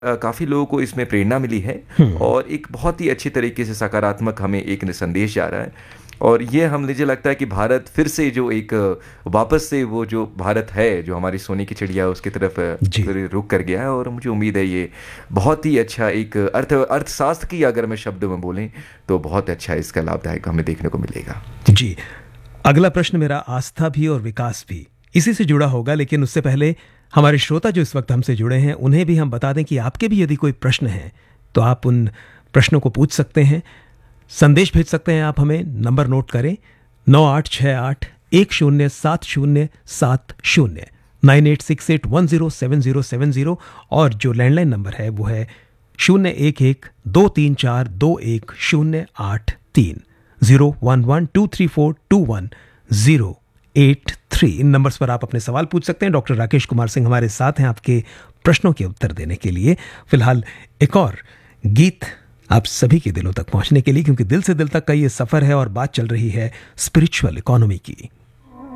काफ़ी लोगों को इसमें प्रेरणा मिली है और एक बहुत ही अच्छी तरीके से सकारात्मक हमें एक संदेश जा रहा है। और ये हम मुझे लगता है कि भारत फिर से जो एक वापस से वो जो भारत है, जो हमारी सोने की चिड़िया है, उसकी तरफ जी। फिर रुख कर गया है। और मुझे उम्मीद है ये बहुत ही अच्छा एक अर्थशास्त्र की अगर मैं शब्द में बोलें तो बहुत अच्छा इसका लाभदायक हमें देखने को मिलेगा। जी। अगला प्रश्न मेरा आस्था भी और विकास भी इसी से जुड़ा होगा, लेकिन उससे पहले हमारे श्रोता जो इस वक्त हमसे जुड़े हैं उन्हें भी हम बता दें कि आपके भी यदि कोई प्रश्न है तो आप उन प्रश्नों को पूछ सकते हैं, संदेश भेज सकते हैं। आप हमें नंबर नोट करें 9868107070 9868107070 और जो लैंडलाइन नंबर है वो है 011-234-21083 011-234-21083। इन नंबर्स पर आप अपने सवाल पूछ सकते हैं। डॉक्टर राकेश कुमार सिंह हमारे साथ हैं आपके प्रश्नों के उत्तर देने के लिए। फिलहाल एक और गीत आप सभी के दिलों तक पहुंचने के लिए, क्योंकि दिल से दिल तक का ये सफर है और बात चल रही है स्पिरिचुअल इकोनॉमी की।